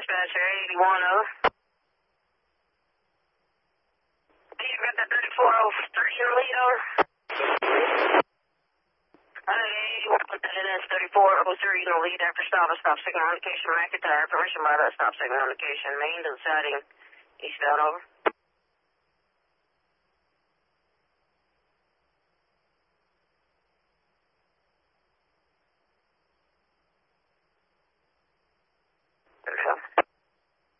dispatcher, 81 over. You got that 3403 in the lead, over. Hey, 81, that's 3403 in the lead after stop signal indication, McIntyre, permission by that stop signal indication, main to the siding, eastbound, over.